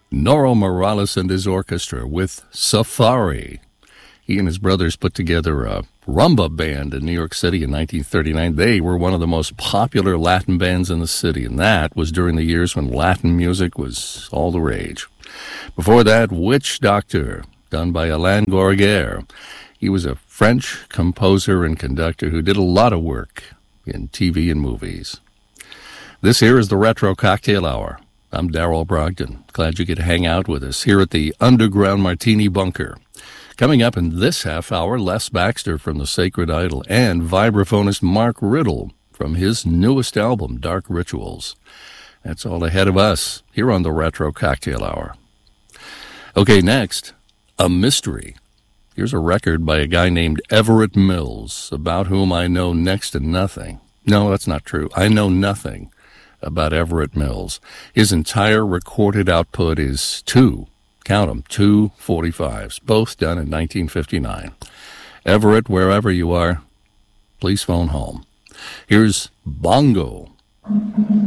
Noro Morales and his orchestra with Safari. He and his brothers put together a rumba band in New York City in 1939. They were one of the most popular Latin bands in the city, and that was during the years when Latin music was all the rage. Before that, Witch Doctor, done by Alain Goraguer. He was a French composer and conductor who did a lot of work in TV and movies. This here is the Retro Cocktail Hour. I'm Darrell Brogdon. Glad you could hang out with us here at the Underground Martini Bunker. Coming up in this half hour, Les Baxter from The Sacred Idol and vibraphonist Mark Riddle from his newest album, Dark Rituals. That's all ahead of us here on the Retro Cocktail Hour. Okay, next, a mystery. Here's a record by a guy named Everett Mills, about whom I know next to nothing. No, that's not true. I know nothing about Everett Mills. His entire recorded output is two 45s, both done in 1959. Everett, wherever you are, please phone home. Here's Bongo.